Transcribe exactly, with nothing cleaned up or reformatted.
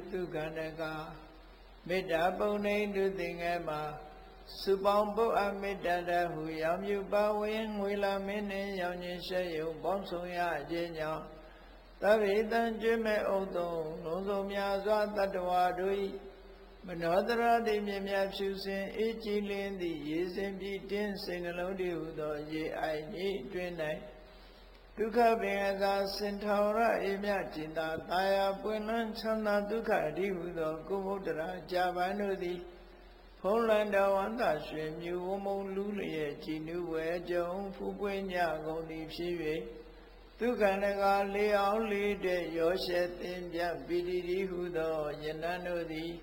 သူကန္တကမေတ္တာပုံနေတုသင်္ကမှာစုပေါင်းပုအမေတ္တာတဟုရောင်မြူပါဝင်ငွေလာမင်းနှင့်ရောင်ခြင်းရှဲယုံပေါင်းဆောင်ရခြင်းကြောင့်သဗ္ဗေတံကျွေးမဲ့ဥသုံးလုံးစုံများစွာတတ္တဝါတို့၏မနောတရတိမြင်မြဖြူစင်အေးကြည်လင်းသည့်ရေစင်ပြီးတင်းစိတ်နှလုံးတည်ဟုသောရေအိုင်ဤတွင်၌ဒုက္ခပင်အသာစင်ထောင်ရအေမြจิตာတာယာပွင့်လန်းချမ်းသာဒုက္ခအဓိဟုသောကုမုဒ္ဒရာကြာပန်တို့သည်ဖုံးလန်းတော်ဝန္တာရွှင်မြူဝမုံလူလျက်ကြည်နုဝဲကြုံဖူးပွင့်ညကုန်သည်ဖြစ်၍သူကန္တကလေးအောင်လေးတဲ့ရောရှဲသင်ပြပိတိတိဟုသောယနံတို့သည်